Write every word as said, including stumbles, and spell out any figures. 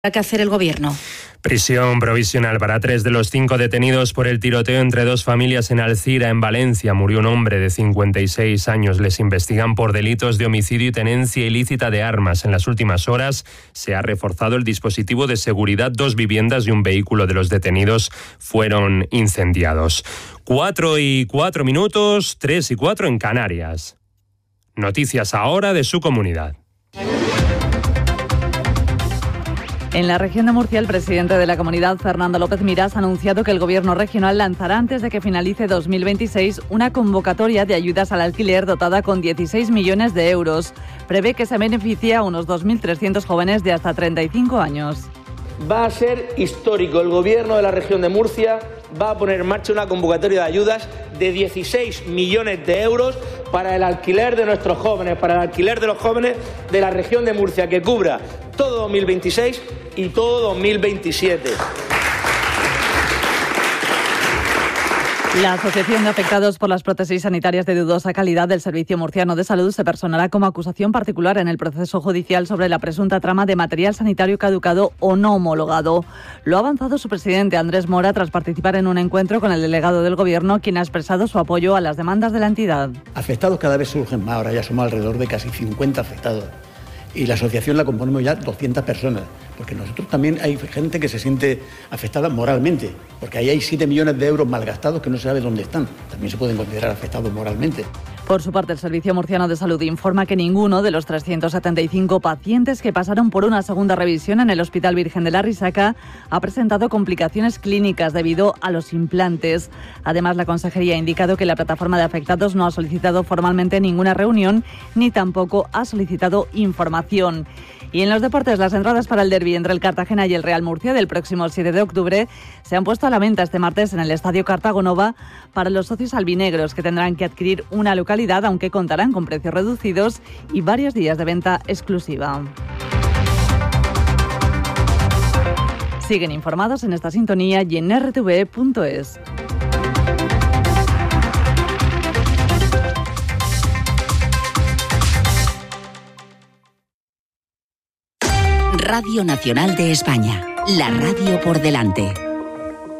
que hacer el gobierno. Prisión provisional para tres de los cinco detenidos por el tiroteo entre dos familias en Alcira, en Valencia. Murió un hombre de cincuenta y seis años. Les investigan por delitos de homicidio y tenencia ilícita de armas. En las últimas horas se ha reforzado el dispositivo de seguridad. Dos viviendas y un vehículo de los detenidos fueron incendiados. Cuatro y cuatro minutos, tres y cuatro en Canarias. Noticias ahora de su comunidad. En la región de Murcia, el presidente de la comunidad, Fernando López Miras, ha anunciado que el gobierno regional lanzará antes de que finalice dos mil veintiséis una convocatoria de ayudas al alquiler dotada con dieciséis millones de euros. Prevé que se beneficie a unos dos mil trescientos jóvenes de hasta treinta y cinco años. Va a ser histórico. El gobierno de la región de Murcia va a poner en marcha una convocatoria de ayudas de dieciséis millones de euros para el alquiler de nuestros jóvenes, para el alquiler de los jóvenes de la región de Murcia, que cubra todo dos mil veintiséis y todo dos mil veintisiete. La Asociación de Afectados por las Prótesis Sanitarias de Dudosa Calidad del Servicio Murciano de Salud se personará como acusación particular en el proceso judicial sobre la presunta trama de material sanitario caducado o no homologado. Lo ha avanzado su presidente, Andrés Mora, tras participar en un encuentro con el delegado del Gobierno, quien ha expresado su apoyo a las demandas de la entidad. Afectados cada vez surgen más, ahora ya somos alrededor de casi cincuenta afectados. Y la asociación la componemos ya doscientas personas, porque nosotros también hay gente que se siente afectada moralmente, porque ahí hay siete millones de euros malgastados que no se sabe dónde están. También se pueden considerar afectados moralmente. Por su parte, el Servicio Murciano de Salud informa que ninguno de los trescientos setenta y cinco pacientes que pasaron por una segunda revisión en el Hospital Virgen de la Risaca ha presentado complicaciones clínicas debido a los implantes. Además, la Consejería ha indicado que la plataforma de afectados no ha solicitado formalmente ninguna reunión ni tampoco ha solicitado información. Y en los deportes, las entradas para el derbi entre el Cartagena y el Real Murcia del próximo siete de octubre se han puesto a la venta este martes en el Estadio Cartagonova para los socios albinegros, que tendrán que adquirir una localidad, aunque contarán con precios reducidos y varios días de venta exclusiva. Siguen informados en esta sintonía y en erre te ve punto es. Radio Nacional de España, la radio por delante.